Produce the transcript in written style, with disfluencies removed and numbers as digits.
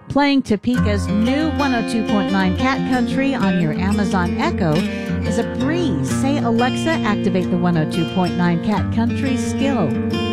Playing Topeka's new 102.9 Cat Country on your Amazon Echo is a breeze. Say, Alexa, activate the 102.9 Cat Country skill.